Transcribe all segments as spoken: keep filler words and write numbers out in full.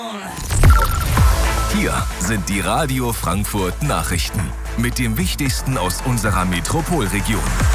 Hier sind die Radio Frankfurt Nachrichten mit dem Wichtigsten aus unserer Metropolregion.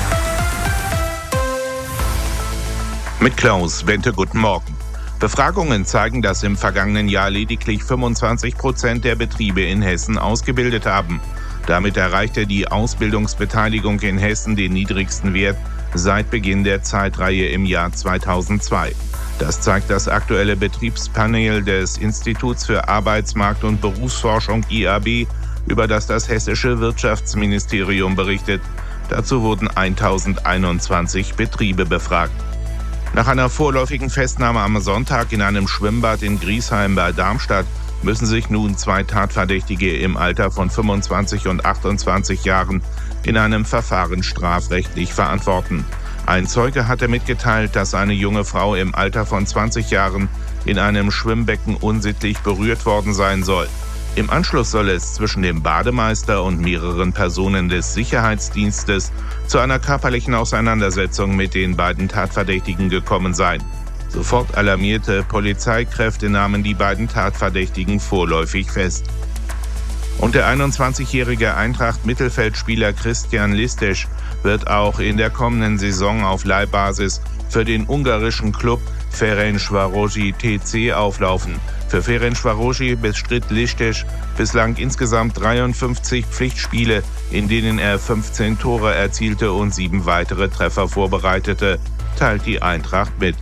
Mit Klaus Wente, guten Morgen. Befragungen zeigen, dass im vergangenen Jahr lediglich fünfundzwanzig Prozent der Betriebe in Hessen ausgebildet haben. Damit erreichte die Ausbildungsbeteiligung in Hessen den niedrigsten Wert seit Beginn der Zeitreihe im Jahr zweitausendzwei. Das zeigt das aktuelle Betriebspanel des Instituts für Arbeitsmarkt- und Berufsforschung I A B, über das das hessische Wirtschaftsministerium berichtet. Dazu wurden tausendeinundzwanzig Betriebe befragt. Nach einer vorläufigen Festnahme am Sonntag in einem Schwimmbad in Griesheim bei Darmstadt müssen sich nun zwei Tatverdächtige im Alter von fünfundzwanzig und achtundzwanzig Jahren in einem Verfahren strafrechtlich verantworten. Ein Zeuge hatte mitgeteilt, dass eine junge Frau im Alter von zwanzig Jahren in einem Schwimmbecken unsittlich berührt worden sein soll. Im Anschluss soll es zwischen dem Bademeister und mehreren Personen des Sicherheitsdienstes zu einer körperlichen Auseinandersetzung mit den beiden Tatverdächtigen gekommen sein. Sofort alarmierte Polizeikräfte nahmen die beiden Tatverdächtigen vorläufig fest. Und der einundzwanzigjährige Eintracht-Mittelfeldspieler Christian Listesch wird auch in der kommenden Saison auf Leihbasis für den ungarischen Klub Ferencvárosi T C auflaufen. Für Ferencvárosi bestritt Listesch bislang insgesamt dreiundfünfzig Pflichtspiele, in denen er fünfzehn Tore erzielte und sieben weitere Treffer vorbereitete, teilt die Eintracht mit.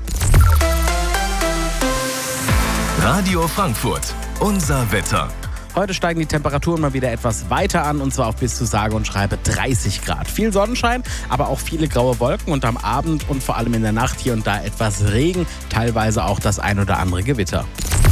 Radio Frankfurt, unser Wetter. Heute steigen die Temperaturen mal wieder etwas weiter an, und zwar auf bis zu sage und schreibe dreißig Grad. Viel Sonnenschein, aber auch viele graue Wolken und am Abend und vor allem in der Nacht hier und da etwas Regen, teilweise auch das ein oder andere Gewitter.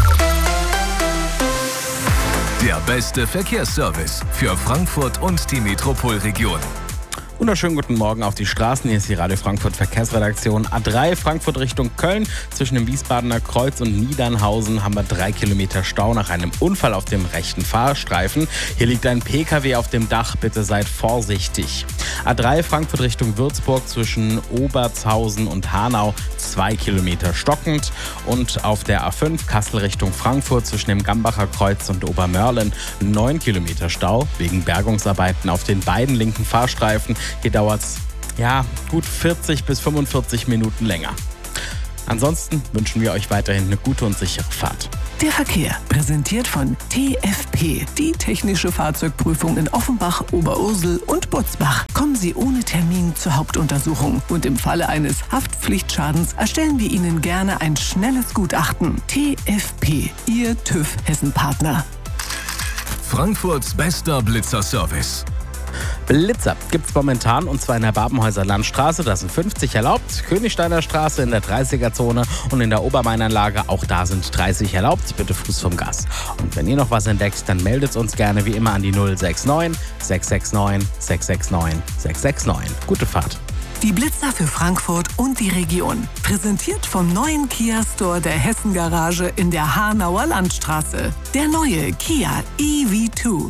Der beste Verkehrsservice für Frankfurt und die Metropolregion. Wunderschönen guten Morgen auf die Straßen. Hier ist die Radio Frankfurt Verkehrsredaktion. A drei Frankfurt Richtung Köln. Zwischen dem Wiesbadener Kreuz und Niedernhausen haben wir drei Kilometer Stau nach einem Unfall auf dem rechten Fahrstreifen. Hier liegt ein P K W auf dem Dach. Bitte seid vorsichtig. A drei Frankfurt Richtung Würzburg zwischen Obertshausen und Hanau zwei Kilometer stockend. Und auf der A fünf Kassel Richtung Frankfurt zwischen dem Gambacher Kreuz und Obermörlen neun Kilometer Stau wegen Bergungsarbeiten auf den beiden linken Fahrstreifen. Hier dauert es ja, gut vierzig bis fünfundvierzig Minuten länger. Ansonsten wünschen wir euch weiterhin eine gute und sichere Fahrt. Der Verkehr, präsentiert von T F P, die technische Fahrzeugprüfung in Offenbach, Oberursel und Butzbach. Kommen Sie ohne Termin zur Hauptuntersuchung und im Falle eines Haftpflichtschadens erstellen wir Ihnen gerne ein schnelles Gutachten. T F P, Ihr TÜV Hessen-Partner. Frankfurts bester Blitzer-Service. Blitzer gibt es momentan, und zwar in der Babenhäuser Landstraße, da sind fünfzig erlaubt, Königsteiner Straße in der dreißiger-Zone und in der Obermainanlage, auch da sind dreißig erlaubt, bitte Fuß vom Gas. Und wenn ihr noch was entdeckt, dann meldet uns gerne wie immer an die null sechs neun, sechs sechs neun, sechs sechs neun, sechs sechs neun. Gute Fahrt. Die Blitzer für Frankfurt und die Region. Präsentiert vom neuen Kia Store der Hessen Garage in der Hanauer Landstraße. Der neue Kia E V zwei.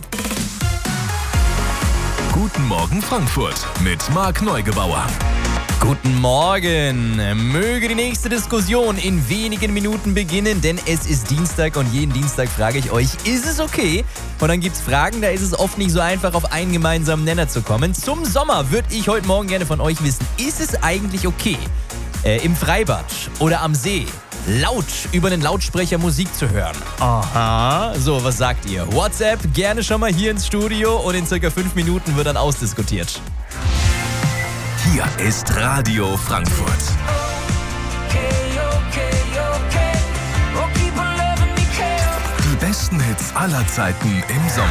Guten Morgen Frankfurt mit Marc Neugebauer. Guten Morgen. Möge die nächste Diskussion in wenigen Minuten beginnen, denn es ist Dienstag und jeden Dienstag frage ich euch, ist es okay? Und dann gibt's Fragen, da ist es oft nicht so einfach, auf einen gemeinsamen Nenner zu kommen. Zum Sommer würde ich heute Morgen gerne von euch wissen, ist es eigentlich okay, äh, im Freibad oder am See laut über einen Lautsprecher Musik zu hören? Aha. So, was sagt ihr? WhatsApp gerne schon mal hier ins Studio und in circa fünf Minuten wird dann ausdiskutiert. Hier ist Radio Frankfurt. Die besten Hits aller Zeiten im Sommer.